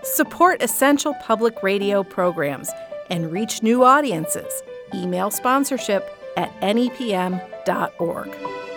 Support essential public radio programs and reach new audiences. Email sponsorship at nepm.org.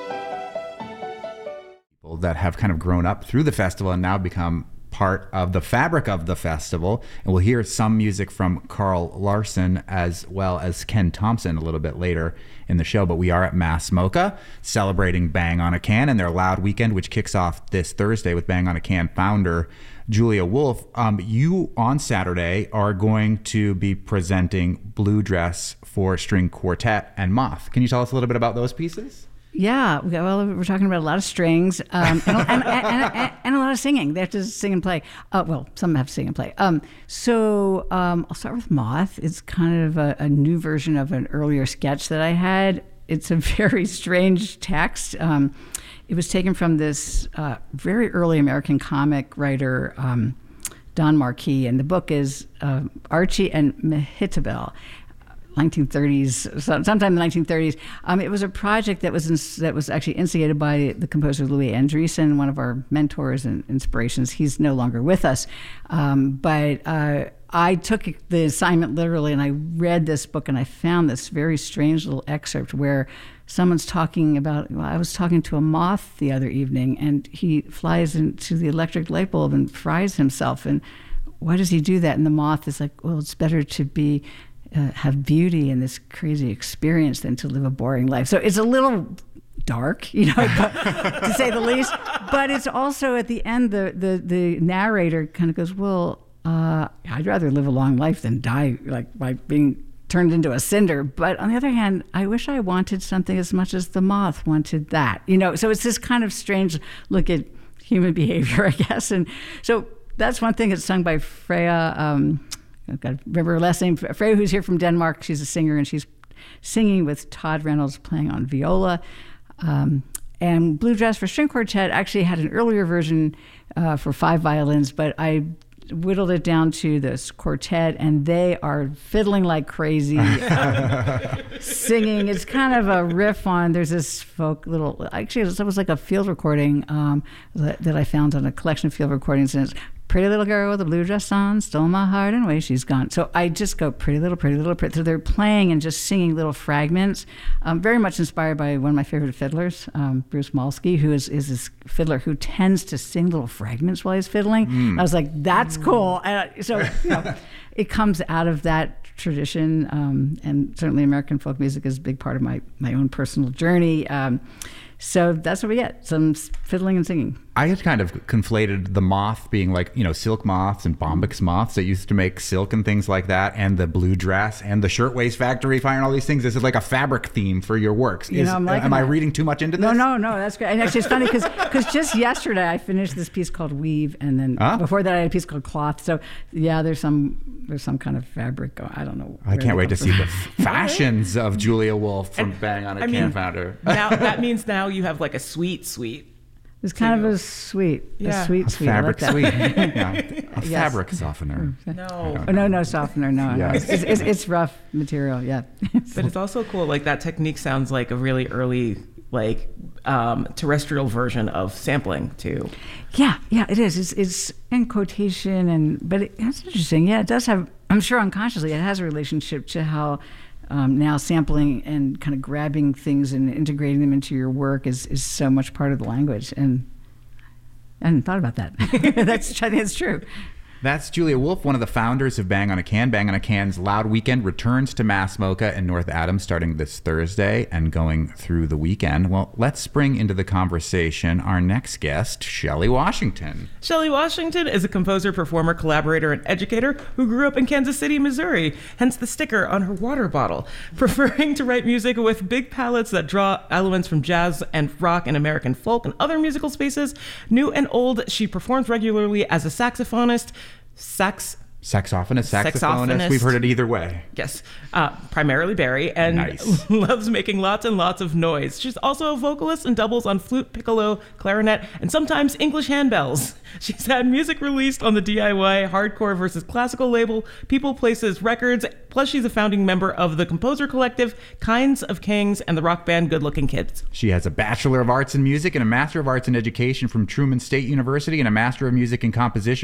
People that have kind of grown up through the festival and now become part of the fabric of the festival. And we'll hear some music from Carl Larson as well as Ken Thompson a little bit later in the show. But we are at Mass MoCA celebrating Bang on a Can and their Loud Weekend, which kicks off this Thursday with Bang on a Can founder Julia Wolf. You on Saturday are going to be presenting Blue Dress for String Quartet and Moth. Can you tell us a little bit about those pieces? Yeah, well, we're talking about a lot of strings and a lot of singing. They have to sing and play. Well, some have to sing and play. So I'll start with Moth. It's kind of a new version of an earlier sketch that I had. It's a very strange text. It was taken from this very early American comic writer, Don Marquis, and the book is Archie and Mehitabel. 1930s, sometime in the 1930s. It was a project that was actually instigated by the composer Louis Andriessen, one of our mentors and inspirations. He's no longer with us, but I took the assignment literally, and I read this book, and I found this very strange little excerpt where someone's talking about, well, I was talking to a moth the other evening, and he flies into the electric light bulb and fries himself. And why does he do that? And the moth is like, well, it's better to have beauty in this crazy experience than to live a boring life. So it's a little dark, to say the least. But it's also at the end, the narrator kind of goes, well, I'd rather live a long life than die like by being turned into a cinder. But on the other hand, I wish I wanted something as much as the moth wanted that. So it's this kind of strange look at human behavior, I guess. And so that's one thing. It's sung by Freya. I've got to remember her last name, Freya, who's here from Denmark. She's a singer, and she's singing with Todd Reynolds playing on viola. And Blue Dress for String Quartet actually had an earlier version for 5 violins, but I whittled it down to this quartet, and they are fiddling like crazy, singing. It's kind of a riff on, there's this folk actually it was like a field recording that I found on a collection of field recordings, and it's pretty little girl with a blue dress on, stole my heart and away she's gone. So I just go pretty little, pretty little, pretty. So they're playing and just singing little fragments, very much inspired by one of my favorite fiddlers, Bruce Molsky, who is this fiddler who tends to sing little fragments while he's fiddling. I was like, that's cool. So it comes out of that tradition, and certainly American folk music is a big part of my own personal journey. So that's what we get, some fiddling and singing. I had kind of conflated the moth being like, silk moths and Bombyx moths that used to make silk and things like that, and the Blue Dress and the Shirtwaist Factory Fire and all these things. This is like a fabric theme for your works. Am I reading too much into this? No, that's great. And actually it's funny because just yesterday I finished this piece called Weave, and then before that I had a piece called Cloth. So yeah, there's some kind of fabric. I don't know. I can't wait to see the fashions of Julia Wolf from Bang on a Can founder. Now that means now you have like a sweet. It's kind of a sweet. Fabric I like sweet. A fabric softener. No softener. No, yes. It's rough material. Yeah. But it's also cool. Like that technique sounds like a really early, terrestrial version of sampling too. Yeah, it is. It's in quotation, but it's interesting. Yeah, it does have. I'm sure unconsciously it has a relationship to how. Now sampling and kind of grabbing things and integrating them into your work is so much part of the language, and I hadn't thought about that. I think it's true. That's Julia Wolf, one of the founders of Bang on a Can. Bang on a Can's Loud Weekend returns to Mass MoCA in North Adams starting this Thursday and going through the weekend. Well, let's bring into the conversation our next guest, Shelley Washington. Shelley Washington is a composer, performer, collaborator, and educator who grew up in Kansas City, Missouri, hence the sticker on her water bottle. Preferring to write music with big palettes that draw elements from jazz and rock and American folk and other musical spaces, new and old, she performs regularly as a saxophonist, saxophonist. We've heard it either way. Yes, primarily Barry, and loves making lots and lots of noise. She's also a vocalist and doubles on flute, piccolo, clarinet, and sometimes English handbells. She's had music released on the DIY Hardcore versus Classical label, People Places Records, plus she's a founding member of the composer collective Kinds of Kings and the rock band Good Looking Kids. She has a Bachelor of Arts in Music and a Master of Arts in Education from Truman State University and a Master of Music in Composition